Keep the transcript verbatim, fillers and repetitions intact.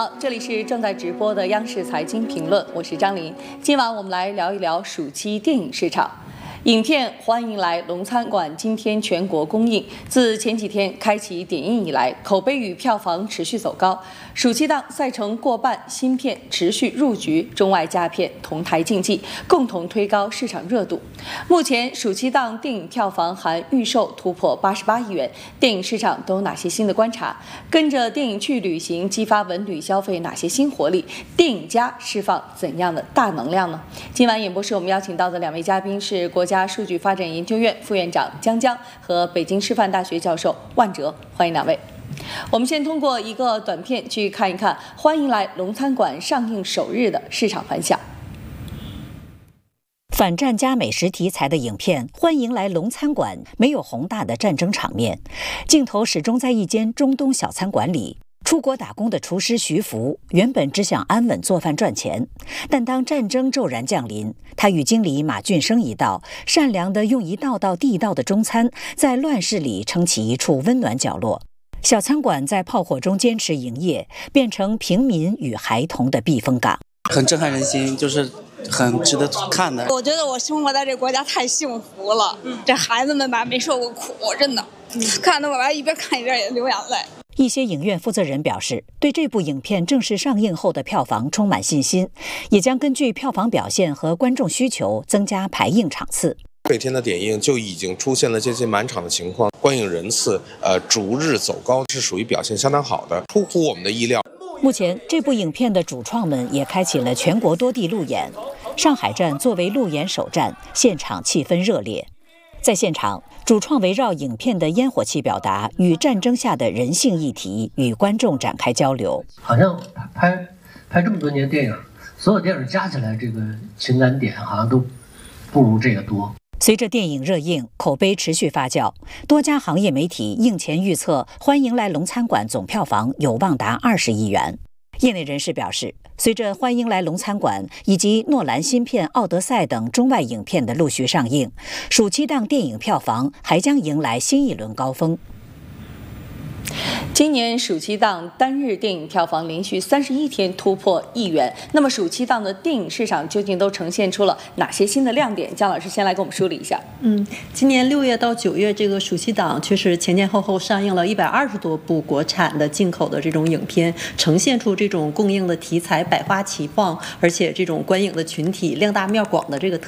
好，这里是正在直播的央视财经评论，我是张琳。今晚我们来聊一聊暑期电影市场。影片《欢迎来龙餐馆》今天全国公映，自前几天开启点映以来，口碑与票房持续走高。暑期档赛程过半，新片持续入局，中外佳片同台竞技，共同推高市场热度。目前暑期档电影票房含预售突破八十八亿元，电影市场都有哪些新的观察？跟着电影去旅行，激发文旅消费哪些新活力？电影家释放怎样的大能量呢？今晚演播室我们邀请到的两位嘉宾是国家数据发展研究院副院长江江和北京师范大学教授万哲，欢迎两位。我们先通过一个短片去看一看《欢迎来龙餐馆》上映首日的市场反响。 反战加美食题材的影片《欢迎来龙餐馆》没有宏大的战争场面，镜头始终在一间中东小餐馆里。出国打工的厨师徐福原本只想安稳做饭赚钱，但当战争骤然降临，他与经理马俊生一道，善良地用一道道地道的中餐，在乱世里撑起一处温暖角落。小餐馆在炮火中坚持营业，变成平民与孩童的避风港， 很震撼人心，就是很值得看的。 我觉得我生活在这个国家太幸福了，嗯、这孩子们吧没受过苦，真的，嗯、看得我吧一边看一边也流眼泪。 一些影院负责人表示，对这部影片正式上映后的票房充满信心，也将根据票房表现和观众需求增加排映场次。 每天的点映就已经出现了接近满场的情况，观影人次呃逐日走高，是属于表现相当好的，出乎我们的意料。 目前这部影片的主创们也开启了全国多地路演，上海站作为路演首站，现场气氛热烈。在现场，主创围绕影片的烟火气表达与战争下的人性议题，与观众展开交流。 好像拍拍这么多年电影，所有电影加起来，这个情感点好像都不如这个多。 随着电影热映，口碑持续发酵，多家行业媒体映前预测《欢迎来龙餐馆》总票房有望达二十亿元。业内人士表示，随着《欢迎来龙餐馆》以及诺兰新片《奥德赛》等中外影片的陆续上映，暑期档电影票房还将迎来新一轮高峰。 今年暑期档单日电影票房连续三十一天突破亿元，那么暑期档的电影市场究竟都呈现出了哪些新的亮点？姜老师先来给我们梳理一下。 嗯，今年六月到九月这个暑期档，确实前前后后上映了一百二十多部国产的、进口的这种影片，呈现出这种供应的题材百花齐放，而且这种观影的群体量大面广的这个特